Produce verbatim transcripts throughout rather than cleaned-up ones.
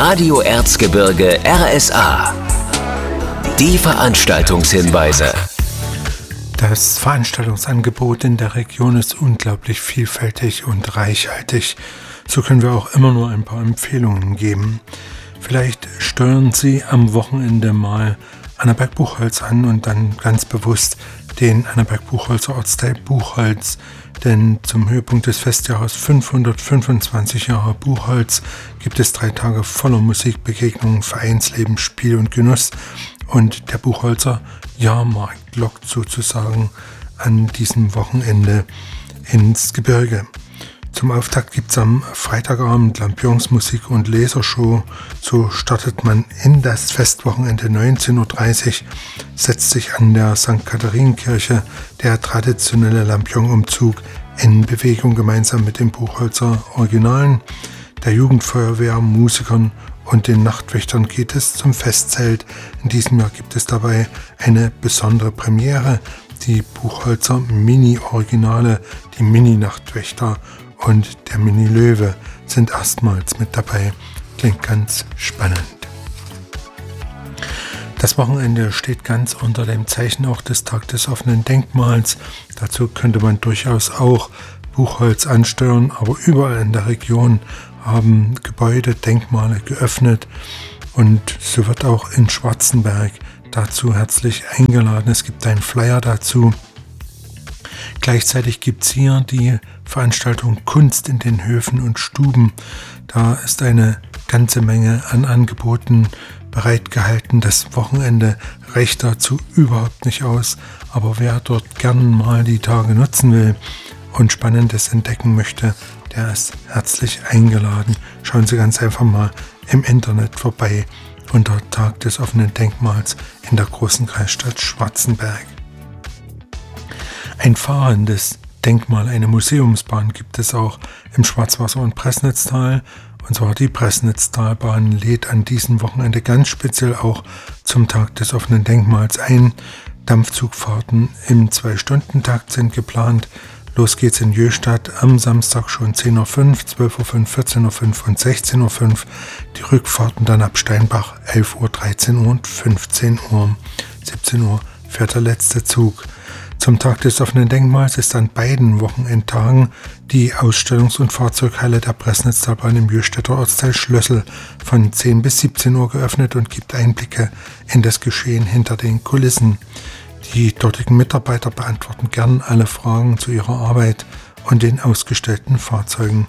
Radio Erzgebirge R S A. Die Veranstaltungshinweise. Das Veranstaltungsangebot in der Region ist unglaublich vielfältig und reichhaltig. So können wir auch immer nur ein paar Empfehlungen geben. Vielleicht steuern Sie am Wochenende mal Annaberg-Buchholz an und dann ganz bewusst den Annaberg-Buchholzer Ortsteil Buchholz. Denn zum Höhepunkt des Festjahres fünfhundertfünfundzwanzig Jahre Buchholz gibt es drei Tage voller Musikbegegnungen, Vereinsleben, Spiel und Genuss. Und der Buchholzer Jahrmarkt lockt sozusagen an diesem Wochenende ins Gebirge. Zum Auftakt gibt es am Freitagabend Lampionsmusik und Lasershow. So startet man in das Festwochenende neunzehn Uhr dreißig, setzt sich an der Sankt Katharinenkirche der traditionelle Lampionumzug in Bewegung gemeinsam mit den Buchholzer Originalen, der Jugendfeuerwehr, Musikern und den Nachtwächtern geht es zum Festzelt. In diesem Jahr gibt es dabei eine besondere Premiere. Die Buchholzer Mini-Originale, die Mini-Nachtwächter und der Mini-Löwe sind erstmals mit dabei. Klingt ganz spannend. Das Wochenende steht ganz unter dem Zeichen auch des Tag des offenen Denkmals. Dazu könnte man durchaus auch Buchholz ansteuern, aber überall in der Region haben Gebäude, Denkmale geöffnet und so wird auch in Schwarzenberg dazu herzlich eingeladen. Es gibt einen Flyer dazu. Gleichzeitig gibt es hier die Veranstaltung Kunst in den Höfen und Stuben. Da ist eine ganze Menge an Angeboten bereitgehalten. Das Wochenende reicht dazu überhaupt nicht aus, aber wer dort gern mal die Tage nutzen will und Spannendes entdecken möchte, der ist herzlich eingeladen. Schauen Sie ganz einfach mal im Internet vorbei unter Tag des offenen Denkmals in der großen Kreisstadt Schwarzenberg. Ein fahrendes Denkmal, eine Museumsbahn gibt es auch im Schwarzwasser- und Pressnitztal. Und zwar die Pressnitztalbahn lädt an diesem Wochenende ganz speziell auch zum Tag des offenen Denkmals ein. Dampfzugfahrten im Zwei-Stunden-Takt sind geplant. Los geht's in Jöstadt am Samstag schon zehn Uhr fünf, zwölf Uhr fünf, vierzehn Uhr fünf und sechzehn Uhr fünf. Die Rückfahrten dann ab Steinbach elf Uhr, dreizehn Uhr und fünfzehn Uhr. siebzehn Uhr fährt der letzte Zug. Zum Tag des offenen Denkmals ist an beiden Wochenendtagen die Ausstellungs- und Fahrzeughalle der Pressnitztalbahn im Jöstädter Ortsteil Schlössel von zehn bis siebzehn Uhr geöffnet und gibt Einblicke in das Geschehen hinter den Kulissen. Die dortigen Mitarbeiter beantworten gern alle Fragen zu ihrer Arbeit und den ausgestellten Fahrzeugen.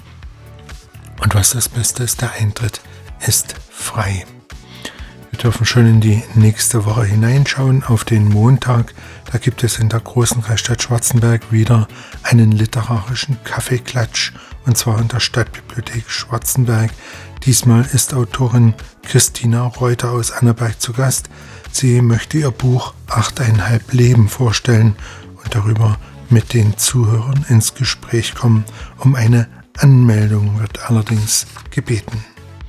Und was das Beste ist, der Eintritt ist frei. Wir dürfen schon in die nächste Woche hineinschauen, auf den Montag. Da gibt es in der großen Kreisstadt Schwarzenberg wieder einen literarischen Kaffeeklatsch, und zwar in der Stadtbibliothek Schwarzenberg. Diesmal ist Autorin Christina Reuter aus Annaberg zu Gast. Sie möchte ihr Buch Achteinhalb Leben vorstellen und darüber mit den Zuhörern ins Gespräch kommen. Um eine Anmeldung wird allerdings gebeten.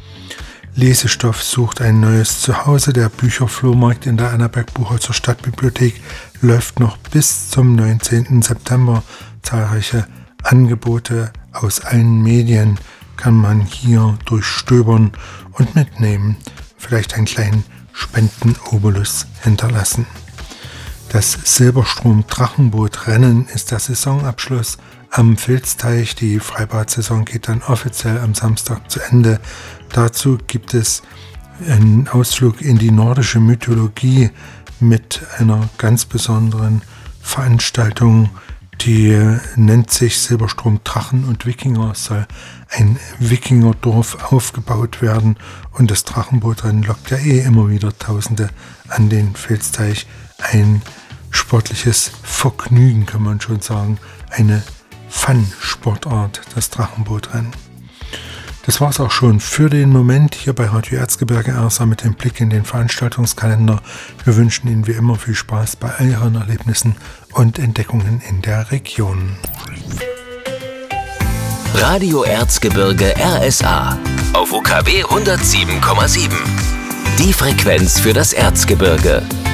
Lesestoff sucht ein neues Zuhause. Der Bücherflohmarkt in der Annaberg-Buchholzer Stadtbibliothek läuft noch bis zum neunzehnten September. Zahlreiche Angebote aus allen Medien kann man hier durchstöbern und mitnehmen. Vielleicht einen kleinen Spendenobolus hinterlassen. Das Silberstrom-Drachenboot-Rennen ist der Saisonabschluss am Vilsteich. Die Freibad-Saison geht dann offiziell am Samstag zu Ende. Dazu gibt es einen Ausflug in die nordische Mythologie mit einer ganz besonderen Veranstaltung, die nennt sich Silberstrom Drachen und Wikinger. Es soll ein Wikingerdorf aufgebaut werden und das Drachenbootrennen lockt ja eh immer wieder Tausende an den Vilsteich. Ein sportliches Vergnügen, kann man schon sagen. Eine Fun-Sportart, das Drachenbootrennen. Das war es auch schon für den Moment hier bei Radio Erzgebirge R S A mit dem Blick in den Veranstaltungskalender. Wir wünschen Ihnen wie immer viel Spaß bei all Ihren Erlebnissen und Entdeckungen in der Region. Radio Erzgebirge R S A auf U K W hundertsieben Komma sieben. Die Frequenz für das Erzgebirge.